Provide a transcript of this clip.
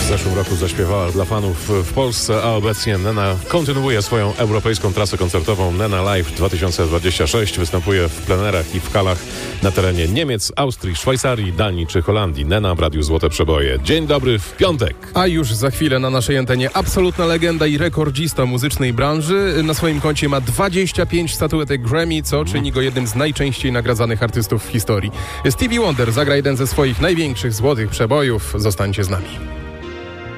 zeszłym roku zaśpiewała dla fanów w Polsce, a obecnie Nena kontynuuje swoją europejską trasę koncertową. Nena Live 2026 występuje w plenerach i w halach na terenie Niemiec, Austrii, Szwajcarii, Danii czy Holandii. Nena w Radiu Złote Przeboje. Dzień dobry w piątek. A już za chwilę na naszej antenie absolutna legenda i rekordzista muzycznej branży. Na swoim koncie ma 25 statuetek Grammy, co czyni go jednym z najczęściej nagradzanych artystów w historii. Stevie Wonder zagra jeden ze swoich największych złotych przebojów. Zostańcie z nami.